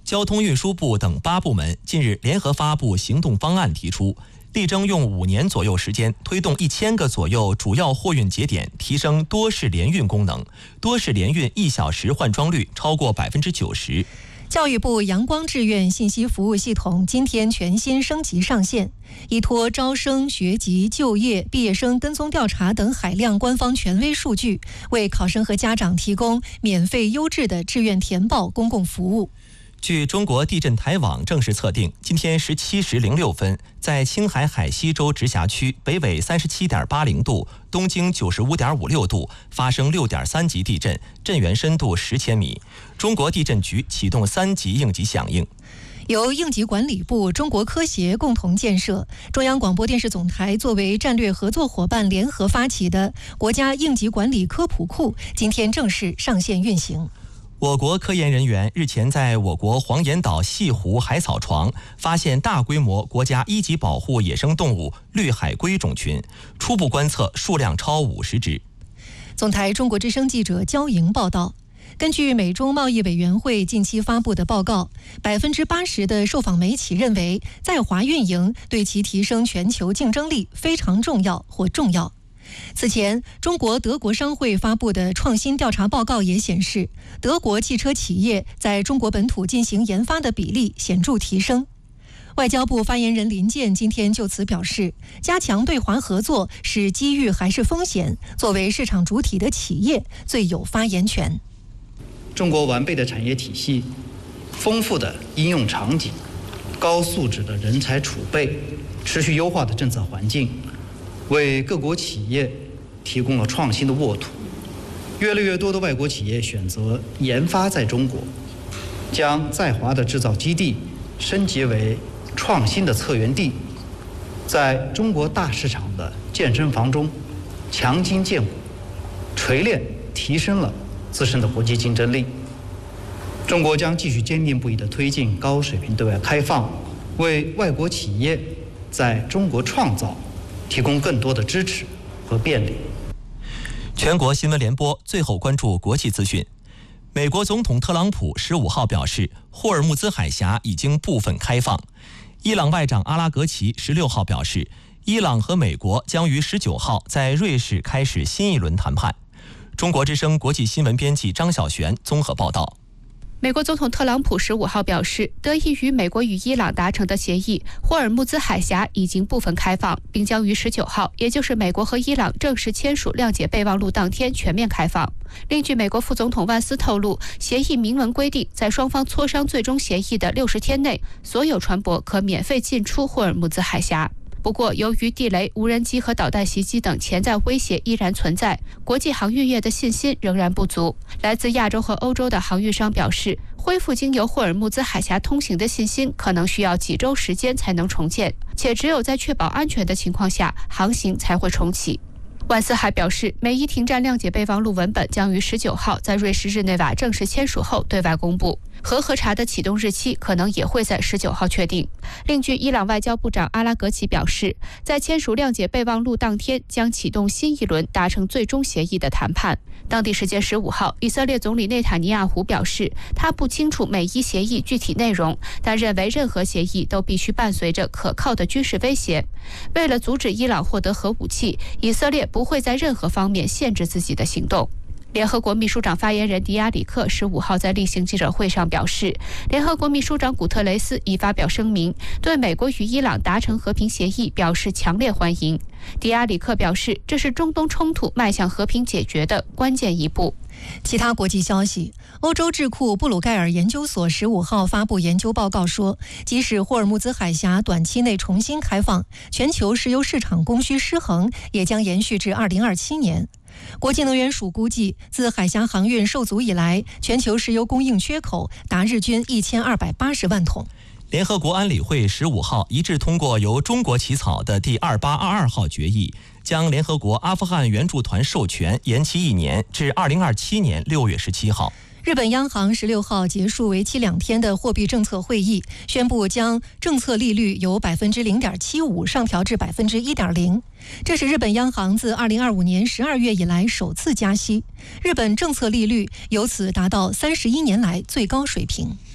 交通运输部等8部门近日联合发布行动方案，提出力争用5年左右时间，推动1000个左右主要货运节点提升多式联运功能，多式联运1小时换装率超过90%。 教育部阳光志愿信息服务系统今天全新升级上线，依托招生、学籍、就业、毕业生跟踪调查等海量官方权威数据，为考生和家长提供免费优质的志愿填报公共服务。 据中国地震台网正式测定，今天17时06分，在青海海西州直辖区北纬37.80度、东经95.56度发生6.3级地震，震源深度10千米。中国地震局启动3级应急响应。 由应急管理部、中国科协共同建设，中央广播电视总台作为战略合作伙伴联合发起的国家应急管理科普库，今天正式上线运行。 我国科研人员日前在我国黄岩岛西湖海草床发现大规模国家1级保护野生动物绿海龟种群，初步观测数量超50只。 总台中国之声记者焦莹报道，根据美中贸易委员会近期发布的报告，80%的受访媒体认为在华运营对其提升全球竞争力非常重要或重要。此前，中国德国商会发布的创新调查报告也显示，德国汽车企业在中国本土进行研发的比例显著提升。外交部发言人林健今天就此表示，加强对华合作是机遇还是风险，作为市场主体的企业最有发言权。 中国完备的产业体系、丰富的应用场景、高素质的人才储备、持续优化的政策环境，为各国企业提供了创新的沃土。越来越多的外国企业选择研发在中国，将在华的制造基地升级为创新的策源地，在中国大市场的健身房中强筋健骨，锤炼提升了自身的国际竞争力。中国将继续坚定不移地推进高水平对外开放，为外国企业在中国创造提供更多的支持和便利。 全国新闻联播最后关注国际资讯。美国总统特朗普15号表示，霍尔木兹海峡已经部分开放。伊朗外长阿拉格齐16号表示，伊朗和美国将于19号在瑞士开始新一轮谈判。中国之声国际新闻编辑张小璇综合报道。 美国总统特朗普15号表示，得益于美国与伊朗达成的协议，霍尔木兹海峡已经部分开放，并将于19号，也就是美国和伊朗正式签署谅解备忘录当天全面开放。另据美国副总统万斯透露，协议明文规定，在双方磋商最终协议的60天内，所有船舶可免费进出霍尔木兹海峡。不过，由于地雷、无人机和导弹袭击等潜在威胁依然存在，国际航运业的信心仍然不足。来自亚洲和欧洲的航运商表示，恢复经由霍尔木兹海峡通行的信心可能需要几周时间才能重建，且只有在确保安全的情况下，航行才会重启。万斯还表示，美伊停战谅解备忘录文本将于19号在瑞士日内瓦正式签署后对外公布，核查的启动日期可能也会在19号确定。另据伊朗外交部长阿拉格齐表示，在签署谅解备忘录当天将启动新一轮达成最终协议的谈判。当地时间15号，以色列总理内塔尼亚胡表示，他不清楚美伊协议具体内容，但认为任何协议都必须伴随着可靠的军事威胁。为了阻止伊朗获得核武器，以色列不会在任何方面限制自己的行动。联合国秘书长发言人迪亚里克15号在例行记者会上表示，联合国秘书长古特雷斯已发表声明，对美国与伊朗达成和平协议表示强烈欢迎。迪亚里克表示，这是中东冲突迈向和平解决的关键一步。 其他国际消息，欧洲智库布鲁盖尔研究所15号发布研究报告说，即使霍尔木兹海峡短期内重新开放，全球石油市场供需失衡也将延续至2027年。国际能源署估计，自海峡航运受阻以来，全球石油供应缺口达日均1280万桶。 联合国安理会15号一致通过由中国起草的第2822号决议，将联合国阿富汗援助团授权延期1年至2027年6月17号。 日本央行16号结束为期2天的货币政策会议，宣布将政策利率由 0.75% 上调至 1.0%。这是日本央行自2025年12月以来首次加息，日本政策利率由此达到31年来最高水平。